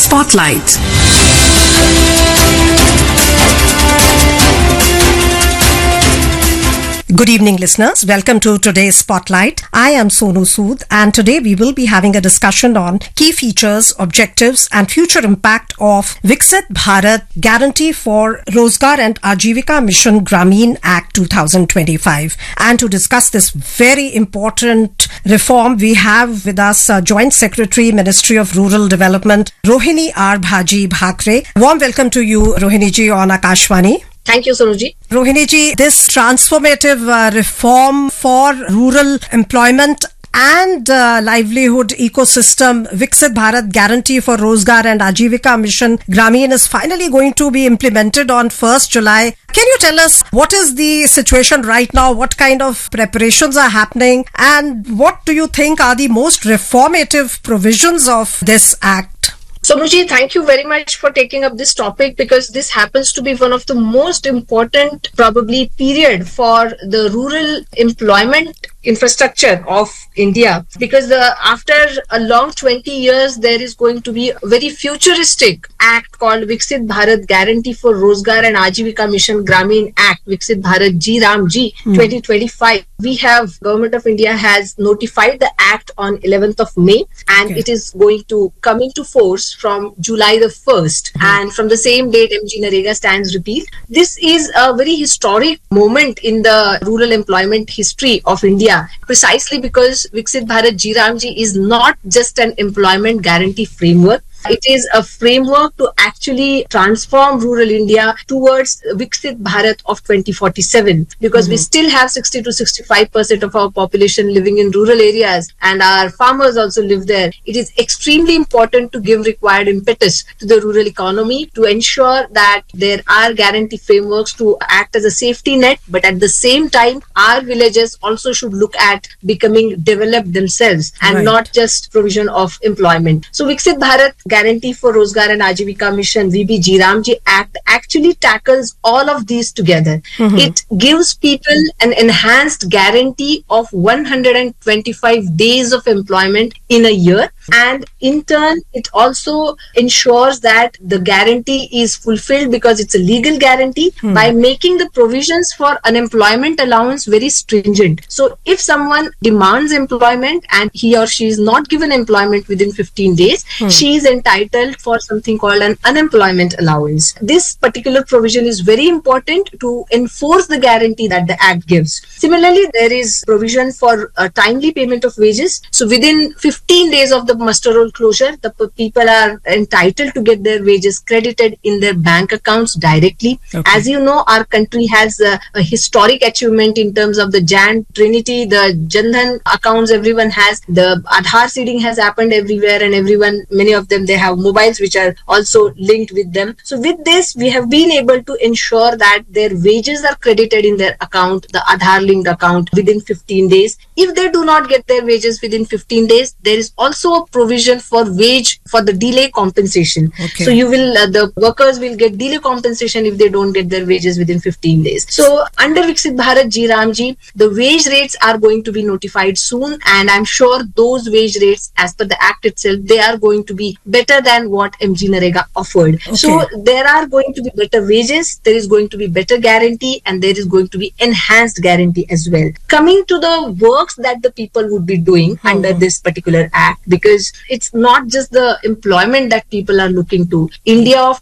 Spotlight. Good evening, listeners. Welcome to today's Spotlight. I am Sonu Sood, and today we will be having a discussion on key features, objectives, and future impact of Viksit Bharat Guarantee for Rozgar and Ajivika Mission Grameen Act 2025. And to discuss this very important reform, we have with us Joint Secretary, Ministry of Rural Development, Rohini R. Bhaji Bhakre. Warm welcome to you, Rohini ji, on Akashvani. Thank you, Sonuji. Rohini ji, this transformative reform for rural employment and livelihood ecosystem, Viksit Bharat Guarantee for Rozgar and Ajivika Mission Grameen, is finally going to be implemented on 1st July. Can you tell us what is the situation right now? What kind of preparations are happening? And what do you think are the most reformative provisions of this act? Sonuji, thank you very much for taking up this topic, because this happens to be one of the most important probably period for the rural employment infrastructure of India, because after a long 20 years there is going to be a very futuristic act called Viksit Bharat Guarantee for Rozgar and Ajivika Mission Grameen Act, Viksit Bharat Ji Ram Ji 2025. We have, Government of India has notified the act on 11th of May, and it is going to come into force from July the 1st, and from the same date MG Narega stands repealed. This is a very historic moment in the rural employment history of India, precisely because Viksit Bharat Ji Ram Ji is not just an employment guarantee framework. It is a framework to actually transform rural India towards Viksit Bharat of 2047, because we still have 60 to 65% of our population living in rural areas, and our farmers also live there. It is extremely important to give required impetus to the rural economy to ensure that there are guarantee frameworks to act as a safety net, but at the same time our villages also should look at becoming developed themselves and not just provision of employment. So Viksit Bharat Guarantee for Rozgar and Ajivika Mission VB Ji Ram Ji Act actually tackles all of these together. It gives people an enhanced guarantee of 125 days of employment in a year, and in turn it also ensures that the guarantee is fulfilled because it's a legal guarantee by making the provisions for unemployment allowance very stringent. So if someone demands employment and he or she is not given employment within 15 days, she is entitled for something called an unemployment allowance. This particular provision is very important to enforce the guarantee that the Act gives. Similarly, there is provision for a timely payment of wages. So within 15 days of the muster roll closure, the people are entitled to get their wages credited in their bank accounts directly. As you know, our country has a historic achievement in terms of the Jan Trinity, the Jan Dhan accounts everyone has, the Aadhaar seeding has happened everywhere, and everyone, many of them, they have mobiles which are also linked with them. So with this, we have been able to ensure that their wages are credited in their account, the Aadhaar linked account, within 15 days. If they do not get their wages within 15 days, there is also a provision for wage for the delay compensation. So you will, the workers will get delay compensation if they don't get their wages within 15 days. So under Viksit Bharat Ji Ram Ji, the wage rates are going to be notified soon, and I'm sure those wage rates, as per the Act itself, they are going to be better than what MG Narega offered. So there are going to be better wages, there is going to be better guarantee, and there is going to be enhanced guarantee as well. Coming to the works that the people would be doing under this particular Act, because it's not just the employment that people are looking to. India of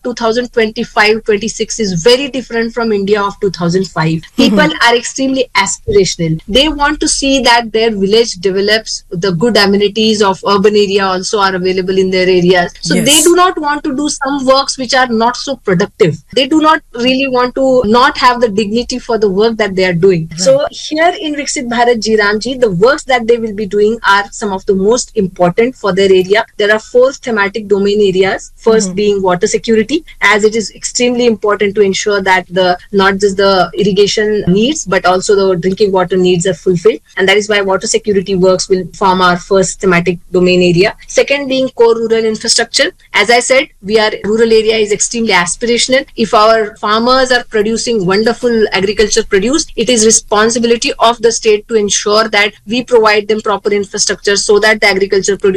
2025-26 is very different from India of 2005. People are extremely aspirational. They want to see that their village develops, the good amenities of urban area also are available in their areas. So they do not want to do some works which are not so productive. They do not really want to not have the dignity for the work that they are doing. So here in Viksit Bharat Ji Ram Ji, the works that they will be doing are some of the most important for their area. There are 4 thematic domain areas. First being water security, as it is extremely important to ensure that not just the irrigation needs but also the drinking water needs are fulfilled, and that is why water security works will form our first thematic domain area. Second being core rural infrastructure. As I said, rural area is extremely aspirational. If our farmers are producing wonderful agriculture produce, it is responsibility of the state to ensure that we provide them proper infrastructure so that the agriculture produce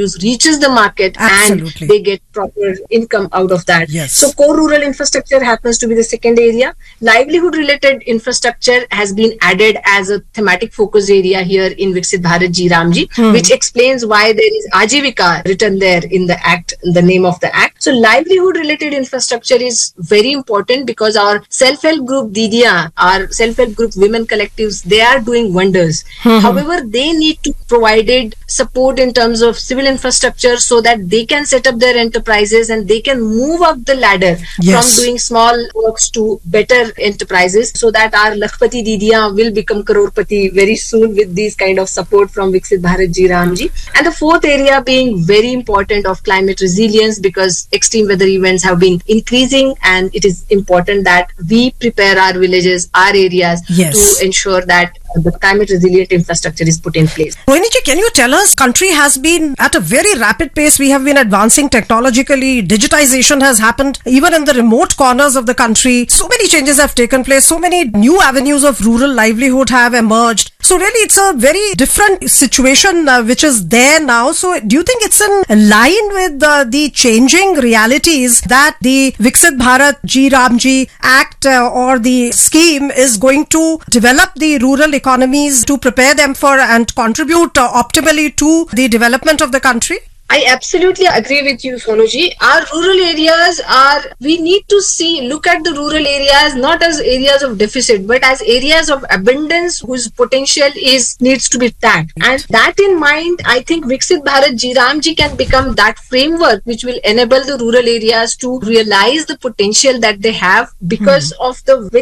produce reaches the market Absolutely. and they get proper income out of that. Yes. So core rural infrastructure happens to be the second area. Livelihood related infrastructure has been added as a thematic focus area here in Viksit Bharat Ji Ramji, which explains why there is Ajivika written there in the act, the name of the act. So livelihood related infrastructure is very important because our self-help group Didiya, our self-help group women collectives, they are doing wonders. However, they need to provided support in terms of civil infrastructure so that they can set up their enterprises and they can move up the ladder Yes. from doing small works to better enterprises, so that our Lakhpati Didiya will become Crorepati very soon with these kind of support from Viksit Bharat Ji Ramji. And the fourth area being very important of climate resilience, because extreme weather events have been increasing and it is important that we prepare our villages, our areas Yes. to ensure that the climate resilient infrastructure is put in place. Rohini ji, can you tell us, country has been at a very rapid pace. We have been advancing technologically. Digitization has happened even in the remote corners of the country. So many changes have taken place. So many new avenues of rural livelihood have emerged. So really, it's a very different situation which is there now. So do you think it's in line with the changing realities that the Viksit Bharat Ji Ramji Act or the scheme is going to develop the rural economies to prepare them for and contribute optimally to the development of the country? I absolutely agree with you, Sonuji. Our rural areas we need to look at the rural areas not as areas of deficit, but as areas of abundance whose potential needs to be tapped. And that in mind, I think Viksit Bharat Ji Ramji can become that framework which will enable the rural areas to realize the potential that they have because of the very